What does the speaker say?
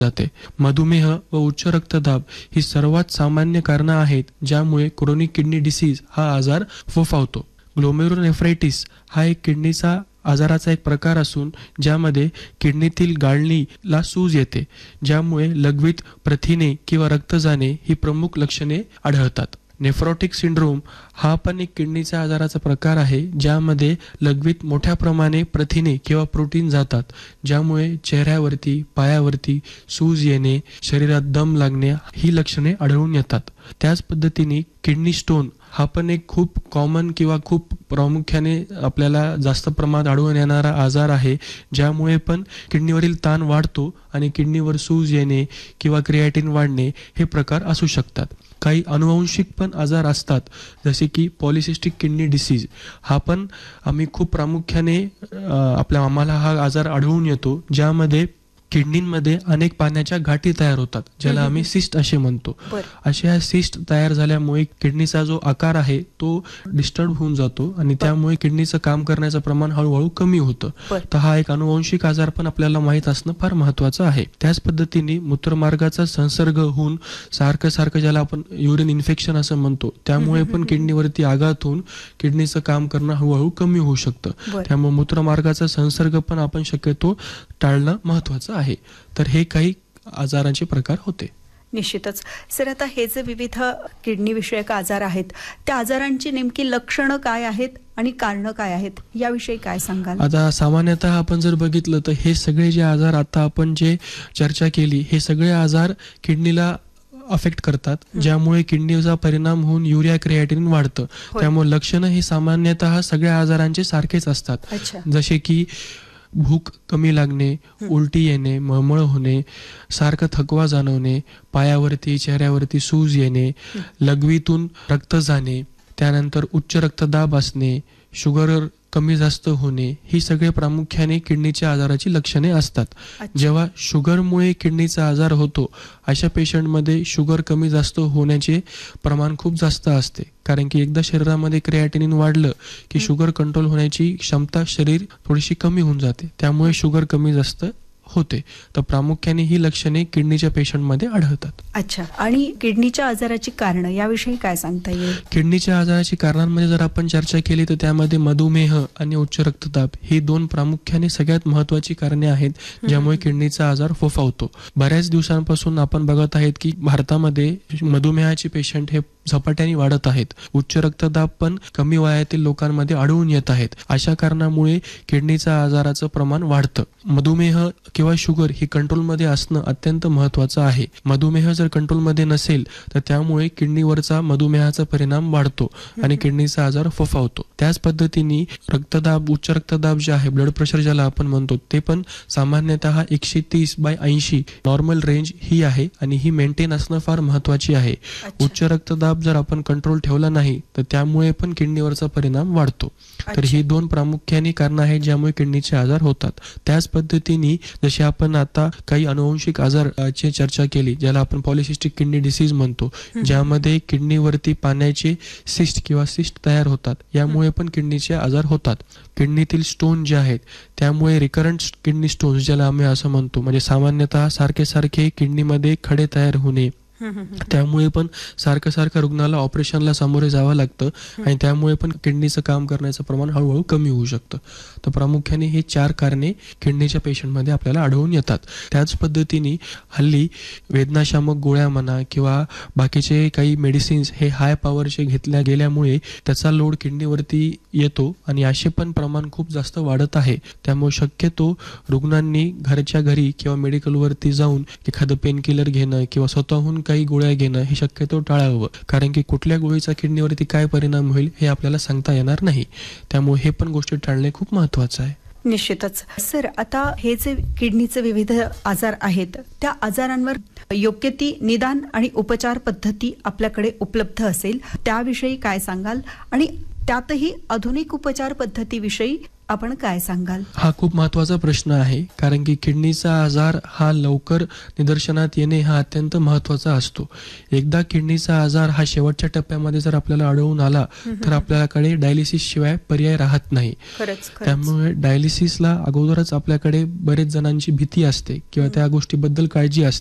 जाते. मधुमेह व उच्च रक्तदाब ही सर्वात सामान्य कारणं आहेत ज्यामुळे क्रोनिक किडनी डिसीज हा आजार फोफावतो. ग्लोमेरुलोनेफ्रायटिस हा एक किडनीचा आजाराचा एक प्रकार असून ज्यामध्ये किडनीतील गाळणीला सूज येते, ज्यामुळे लघवीत प्रथिने किंवा रक्त जाणे ही प्रमुख लक्षणे आढळतात. नेफ्रोटिक सिंड्रोम हा पण एक किडनीच्या आजाराचा प्रकार आहे ज्यामध्ये लघवीत मोठ्या प्रमाणे प्रथिने किंवा प्रोटीन जातात, ज्यामुळे चेहऱ्यावरती, पायावरती सूज येणे, शरीरात दम लागणे ही लक्षणे आढळून येतात. त्याच पद्धतीने किडनी स्टोन हा पण एक खूप कॉमन किंवा खूप प्रामुख्याने आपल्याला जास्त प्रमाणात आढळून येणारा आजार आहे, ज्यामुळे पण किडनीवरील ताण वाढतो आणि किडनीवर सूज येणे किंवा क्रिएटिन वाढणे हे प्रकार असू शकतात. काही अनुवांशिक पण आजार असतात, जसे की पॉलिसिस्टिक किडनी डिसीज हा पण आम्ही खूप प्रामुख्याने आम्हाला हा आजार आढळून येतो, ज्यामध्ये किडनीमध्ये अनेक पाण्याच्या गाठी तयार होतात, ज्याला आम्ही सिस्ट असे म्हणतो. अशा सिस्ट तयार झाल्यामुळे किडनीचा जो आकार आहे तो डिस्टर्ब होऊन जातो आणि त्यामुळे किडनीचं काम करण्याचं प्रमाण हळूहळू कमी होतं. तर हा एक अनुवांशिक आजार पण आपल्याला माहीत असणं फार महत्वाचं आहे. त्याच पद्धतीने मूत्रमार्गाचा संसर्ग होऊन सारखं ज्याला आपण युरिन इन्फेक्शन असं म्हणतो, त्यामुळे पण किडनीवरती आघात होऊन किडनीचं काम करणं हळूहळू कमी होऊ शकतं. त्यामुळे मूत्रमार्गाचा संसर्ग पण आपण शक्यतो टाळणं महत्वाचं आहे. तर हे काही आजारांचे प्रकार होते. निश्चितच सर, आता हे जे विविध किडनी विषयक आजार आहेत त्या आजारांची नेमकी लक्षणं काय आहेत आणि कारणं काय आहेत याविषयी काय सांगाल? आता सामान्यतः आपण जर बघितलं तर हे सगळे जे आजार आता आपण जे चर्चा केली हे सगळे आजार किडनीला अफेक्ट करतात, ज्यामुळे किडनीचा परिणाम होऊन युरिया क्रिएटिनिन वाढतं. त्यामुळे लक्षणं हे सामान्यतः सगळ्या आजारांचे सारखेच असतात, जसे की भूक कमी लागणे, उलटी येणे, मळमळ होणे, सारखं थकवा जाणवणे, पायावरती चेहऱ्यावरती सूज येणे, लघवीतून रक्त जाणे, त्यानंतर उच्च रक्तदाब असणे, शुगर कमी जास्त होणे ही सगळे प्रामुख्याने किडनीच्या आजाराची लक्षणे असतात. जेव्हा शुगरमुळे किडनीचा आजार होतो अशा पेशंटमध्ये शुगर कमी जास्त होण्याचे प्रमाण खूप जास्त असते, कारण की एकदा शरीरामध्ये क्रिएटिनिन वाढलं की शुगर कंट्रोल होण्याची क्षमता शरीर थोडीशी कमी होऊन जाते, त्यामुळे शुगर कमी जास्त होते. तर प्रामुख्याने ही लक्षणे किडनीच्या पेशंटमध्ये आढळतात. अच्छा, आणि किडनीच्या आजाराची कारणं याविषयी काय सांगता येईल? किडनीच्या आजाराची कारणांमध्ये जर आपण चर्चा केली तर त्यामध्ये मधुमेह आणि उच्च रक्तदाब ही दोन प्रामुख्याने सगळ्यात महत्वाची कारणे आहेत ज्यामुळे किडनीचा आजार फोफावतो. बऱ्याच दिवसांपासून आपण बघत आहेत की भारतामध्ये मधुमेहाचे पेशंट हे झपाट्याने वाढत आहेत. उच्च रक्तदाब पण कमी वयातील लोकांमध्ये आढळून येत आहेत. अशा कारणामुळे किडनीच्या आजाराचं प्रमाण वाढतं. मधुमेह किंवा शुगर ही कंट्रोलमध्ये असणं अत्यंत महत्वाचं आहे. मधुमेह जर कंट्रोलमध्ये नसेल तर त्यामुळे किडनीवरचा मधुमेहाचा परिणाम वाढतो आणि किडनीचा आजार फोफावतो. त्याच पद्धतीने रक्तदाब, उच्च रक्तदाब जे आहे, ब्लड प्रेशर ज्याला आपण म्हणतो, ते पण सामान्यतः 130/80 नॉर्मल रेंज ही आहे आणि ही मेंटेन असणं फार महत्वाची आहे. उच्च रक्तदाब जर आपण कंट्रोल ठेवला नाही तर त्यामुळे पण किडनीवरचा परिणाम वाढतो. तर ही दोन प्रामुख्याने कारणं आहेत ज्यामुळे किडनीचे आजार होतात. त्याच पद्धतीने जसे आपण आता काही अनुवंशिक आजाराची चर्चा केली, ज्याला आपण पॉलिसिस्टिक किडनी डिसीज म्हणतो, ज्यामध्ये किडनीवरती पाण्याचे सिस्ट किंवा सिस्ट तयार होतात, यामुळे पण किडनीचे आजार होतात. किडनीतील स्टोन जे आहेत त्यामुळे रिकरंट किडनी स्टोन्स ज्याला आम्ही असं म्हणतो, म्हणजे सामान्यतः सारखे किडनीमध्ये खडे तयार होणे, त्यामुळे पण सारखं रुग्णाला ऑपरेशनला सामोरे जावं लागतं आणि त्यामुळे पण किडनीचं काम करण्याचं प्रमाण हळूहळू कमी होऊ शकतं. तर प्रामुख्याने हे 4 कारणे किडनीच्या पेशंटमध्ये आपल्याला आढळून येतात. त्याच पद्धतीने हल्ली वेदनाशामक गोळ्या म्हणा किंवा बाकीचे काही मेडिसिन्स हे हाय पॉवरचे घेतल्या गेल्यामुळे त्याचा लोड किडनीवरती येतो आणि असे पण प्रमाण खूप जास्त वाढत आहे. त्यामुळे शक्यतो रुग्णांनी घरच्या घरी किंवा मेडिकलवरती जाऊन एखादं पेनकिलर घेणं किंवा स्वतःहून काही गोळ्या घेणं हे शक्यतो टाळावं, कारण की कुठल्या गोळीचा किडनीवरती काय परिणाम होईल हे आपल्याला सांगता येणार नाही. त्यामुळे हे पण गोष्टी टाळणे खूप महत्वाचं आहे. निश्चितच सर, आता हे जे किडनीचे विविध आजार आहेत त्या आजारांवर योग्य ती निदान आणि उपचार पद्धती आपल्याकडे उपलब्ध असेल त्याविषयी काय सांगाल, आणि त्यातही आधुनिक उपचार पद्धतीविषयी आपण काय सांगाल? हा खूप महत्वाचा प्रश्न आहे, कारण की किडनीचा आजार हा लवकर निदर्शनात येणे हा अत्यंत महत्वाचा असतो. एकदा किडनीचा आजार हा शेवटच्या टप्प्यामध्ये जर आपल्याला आढळून आला तर आपल्याकडे डायलिसिस शिवाय पर्याय राहत नाही. खरंच त्यामुळे डायलिसिसला अगोदरच आपल्याकडे बरेच जणांची भीती असते किंवा त्या गोष्टीबद्दल काळजी असते.